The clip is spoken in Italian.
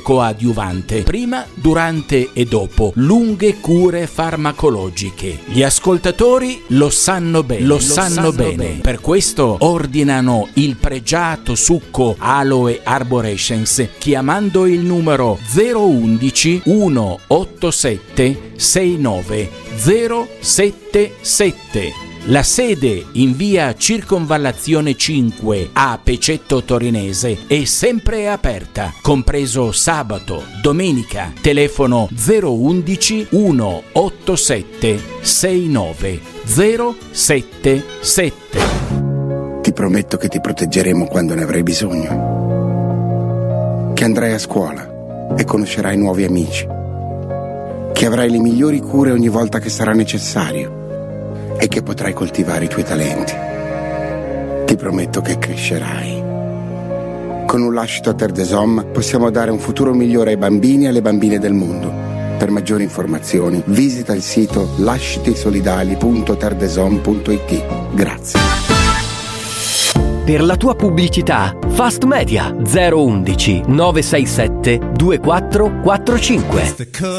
coadiuvante, prima, durante e dopo lunghe cure farmacologiche. Gli ascoltatori lo sanno bene. Per questo ordinano il pregiato succo Aloe Arborescens chiamando il numero 011 187 69077. La sede in via Circonvallazione 5 a Pecetto Torinese è sempre aperta, compreso sabato, domenica. Telefono 011 187 69077. Ti prometto che ti proteggeremo quando ne avrai bisogno. Che andrai a scuola e conoscerai nuovi amici. Che avrai le migliori cure ogni volta che sarà necessario. E che potrai coltivare i tuoi talenti. Ti prometto che crescerai. Con un lascito a Terre des Hommes possiamo dare un futuro migliore ai bambini e alle bambine del mondo. Per maggiori informazioni visita il sito lascitisolidali.terreshomme.it. Grazie. Per la tua pubblicità, Fast Media 011 967 2445.